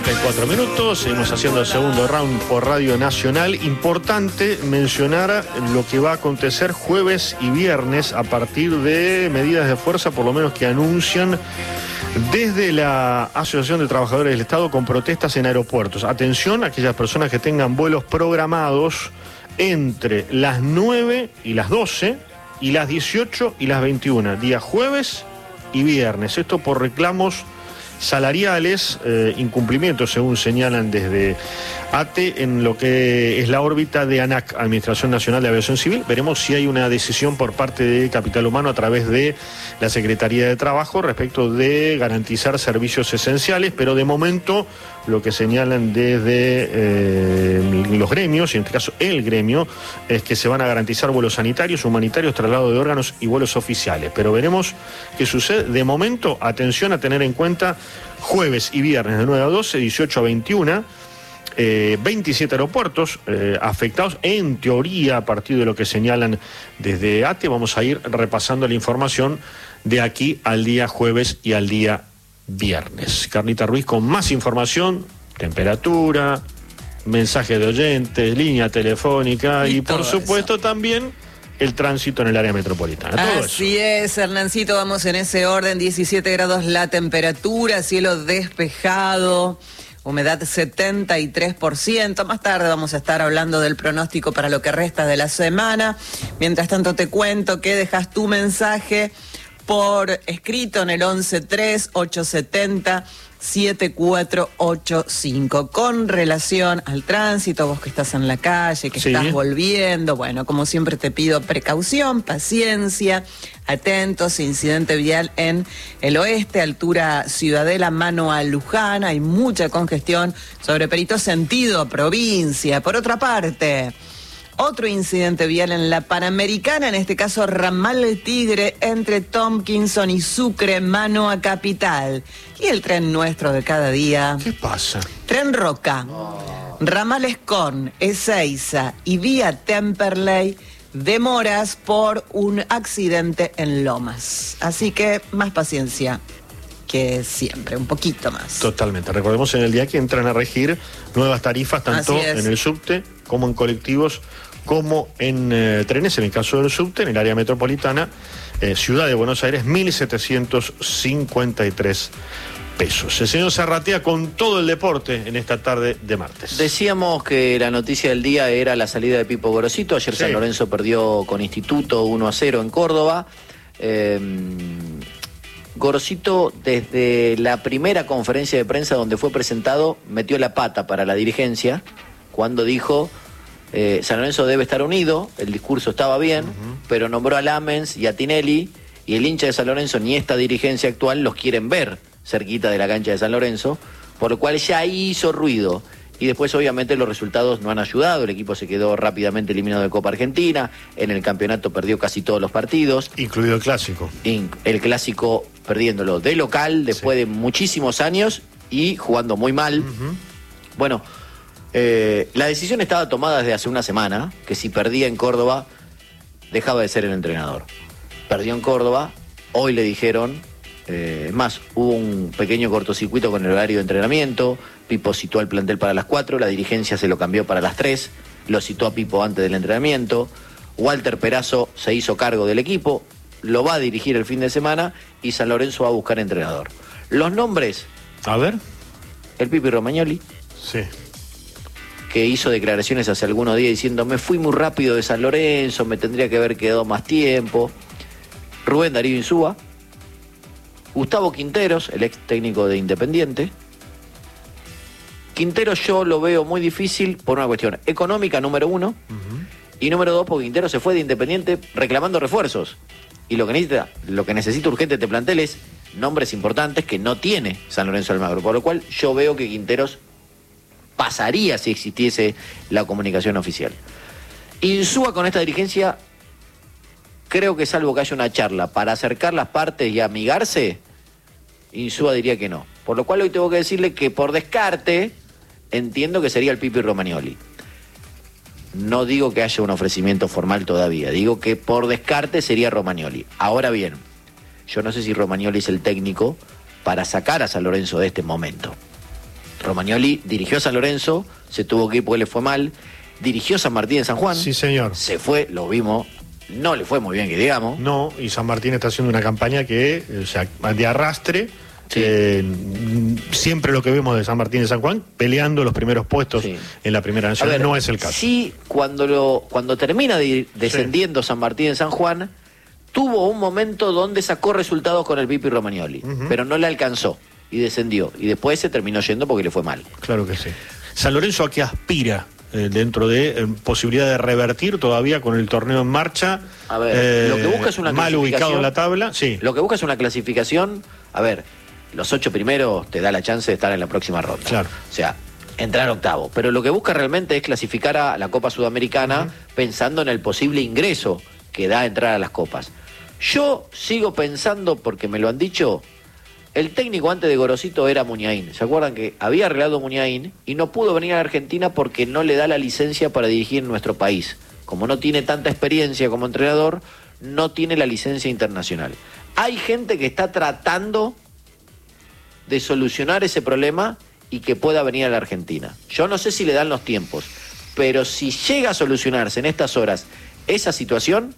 34 minutos, seguimos haciendo el segundo round por Radio Nacional. Importante mencionar lo que va a acontecer jueves y viernes a partir de medidas de fuerza, por lo menos que anuncian desde la Asociación de Trabajadores del Estado con protestas en aeropuertos. Atención a aquellas personas que tengan vuelos programados entre las 9 y las 12 y las 18 y las 21, día jueves y viernes. Esto por reclamos salariales, incumplimientos según señalan desde ATE en lo que es la órbita de ANAC, Administración Nacional de Aviación Civil. Veremos si hay una decisión por parte de Capital Humano a través de la Secretaría de Trabajo respecto de garantizar servicios esenciales, pero de momento lo que señalan desde los gremios, y en este caso el gremio, es que se van a garantizar vuelos sanitarios, humanitarios, traslado de órganos y vuelos oficiales. Pero veremos qué sucede. De momento, atención a tener en cuenta jueves y viernes de 9 a 12, 18 a 21, 27 aeropuertos afectados, en teoría, a partir de lo que señalan desde ATE. Vamos a ir repasando la información de aquí al día jueves y al día viernes. Carlita Ruiz con más información, temperatura, mensajes de oyentes, línea telefónica y por supuesto eso también el tránsito en el área metropolitana. Todo Así eso. Es, Hernancito, vamos en ese orden. 17 grados la temperatura, cielo despejado, humedad 73%. Más tarde vamos a estar hablando del pronóstico para lo que resta de la semana. Mientras tanto te cuento que dejas tu mensaje por escrito en el 113870-7485. Con relación al tránsito, vos que estás en la calle, que estás volviendo, bueno, como siempre te pido precaución, paciencia, atentos, incidente vial en el oeste, altura Ciudadela, mano a Luján, hay mucha congestión sobre Perito sentido provincia. Por otra parte, otro incidente vial en la Panamericana, en este caso Ramal Tigre, entre Tompkinson y Sucre, mano a Capital. Y el tren nuestro de cada día. ¿Qué pasa? Tren Roca, Ramal Escón, Ezeiza y vía Temperley, demoras por un accidente en Lomas. Así que más paciencia que siempre, un poquito más. Totalmente. Recordemos en el día que entran a regir nuevas tarifas, tanto en el subte como en colectivos, como en trenes. En el caso del subte, en el área metropolitana, Ciudad de Buenos Aires, 1.753 pesos. El señor Zarratea con todo el deporte en esta tarde de martes. Decíamos que la noticia del día era la salida de Pipo Gorosito. Ayer San Lorenzo perdió con Instituto 1-0 en Córdoba. Gorosito, desde la primera conferencia de prensa donde fue presentado, metió la pata para la dirigencia cuando dijo San Lorenzo debe estar unido. El discurso estaba bien, pero nombró a Lamens y a Tinelli, y el hincha de San Lorenzo ni esta dirigencia actual los quieren ver cerquita de la cancha de San Lorenzo, por lo cual ya hizo ruido. Y después obviamente los resultados no han ayudado. El equipo se quedó rápidamente eliminado de Copa Argentina. En el campeonato perdió casi todos los partidos, incluido el clásico. El clásico perdiéndolo de local después de muchísimos años y jugando muy mal. Bueno, la decisión estaba tomada desde hace una semana, que si perdía en Córdoba dejaba de ser el entrenador. Perdió en Córdoba, hoy le dijeron, más, hubo un pequeño cortocircuito con el horario de entrenamiento. Pipo citó al plantel para las 4, la dirigencia se lo cambió para las 3, lo citó a Pipo antes del entrenamiento. Walter Perazo se hizo cargo del equipo, lo va a dirigir el fin de semana y San Lorenzo va a buscar entrenador. Los nombres. A ver. El Pipi Romagnoli. Sí. Que hizo declaraciones hace algunos días diciendo: me fui muy rápido de San Lorenzo, me tendría que haber quedado más tiempo. Rubén Darío Insúa. Gustavo Quinteros, el ex técnico de Independiente. Quinteros yo lo veo muy difícil por una cuestión económica, número 1, y número 2, porque Quinteros se fue de Independiente reclamando refuerzos. Y lo que necesita urgente este plantel es nombres importantes que no tiene San Lorenzo Almagro, por lo cual yo veo que Quinteros pasaría si existiese la comunicación oficial. Insúa con esta dirigencia, creo que salvo que haya una charla para acercar las partes y amigarse, Insúa diría que no. Por lo cual hoy tengo que decirle que por descarte entiendo que sería el Pipi Romagnoli. No digo que haya un ofrecimiento formal todavía, digo que por descarte sería Romagnoli. Ahora bien, yo no sé si Romagnoli es el técnico para sacar a San Lorenzo de este momento. Romagnoli dirigió a San Lorenzo, se tuvo que ir porque le fue mal, dirigió San Martín en San Juan. Sí, señor. Se fue, lo vimos, no le fue muy bien, que digamos. No, y San Martín está haciendo una campaña que, o sea, de arrastre. Sí. Siempre lo que vemos de San Martín y San Juan, peleando los primeros puestos en la Primera Nacional, no es el caso. Sí, cuando termina descendiendo San Martín en San Juan, tuvo un momento donde sacó resultados con el Pipi Romagnoli, pero no le alcanzó y descendió. Y después se terminó yendo porque le fue mal. Claro que sí. San Lorenzo, ¿a qué aspira dentro de posibilidad de revertir todavía con el torneo en marcha? A ver, lo que busca es una mal ubicado en la tabla. Sí. Lo que busca es una clasificación. A ver, los 8 primeros te da la chance de estar en la próxima ronda. Claro. O sea, entrar octavo. Pero lo que busca realmente es clasificar a la Copa Sudamericana pensando en el posible ingreso que da entrar a las copas. Yo sigo pensando, porque me lo han dicho, el técnico antes de Gorosito era Muniain. ¿Se acuerdan que había arreglado Muniain y no pudo venir a la Argentina porque no le da la licencia para dirigir en nuestro país? Como no tiene tanta experiencia como entrenador, no tiene la licencia internacional. Hay gente que está tratando de solucionar ese problema y que pueda venir a la Argentina. Yo no sé si le dan los tiempos, pero si llega a solucionarse en estas horas esa situación,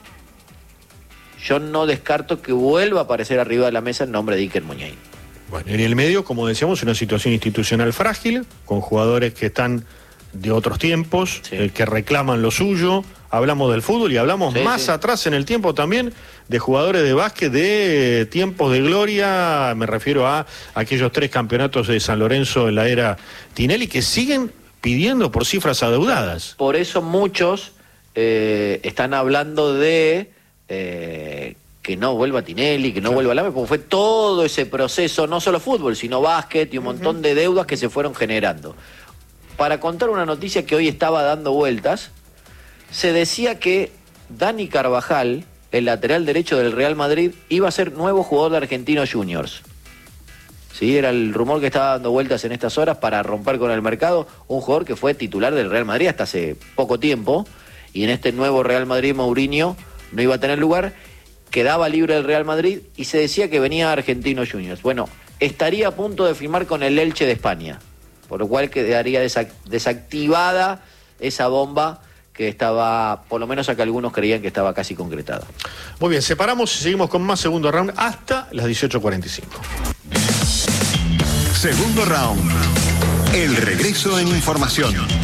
yo no descarto que vuelva a aparecer arriba de la mesa el nombre de Iker Muniain. Bueno, en el medio, como decíamos, una situación institucional frágil, con jugadores que están de otros tiempos, que reclaman lo suyo. Hablamos del fútbol y hablamos más atrás en el tiempo también de jugadores de básquet de tiempos de gloria. Me refiero a aquellos 3 campeonatos de San Lorenzo en la era Tinelli que siguen pidiendo por cifras adeudadas. Por eso muchos están hablando de que no vuelva Tinelli, que no vuelva Lame, porque fue todo ese proceso, no solo fútbol, sino básquet y un montón de deudas que se fueron generando. Para contar una noticia que hoy estaba dando vueltas, se decía que Dani Carvajal, el lateral derecho del Real Madrid, iba a ser nuevo jugador de Argentinos Juniors. Sí, era el rumor que estaba dando vueltas en estas horas para romper con el mercado, un jugador que fue titular del Real Madrid hasta hace poco tiempo, y en este nuevo Real Madrid Mourinho no iba a tener lugar, quedaba libre el Real Madrid y se decía que venía a Argentinos Juniors. Bueno, estaría a punto de firmar con el Elche de España, por lo cual quedaría desactivada esa bomba que estaba, por lo menos acá algunos creían que estaba casi concretada. Muy bien, separamos y seguimos con más segundo round hasta las 18:45. Segundo round. El regreso en información.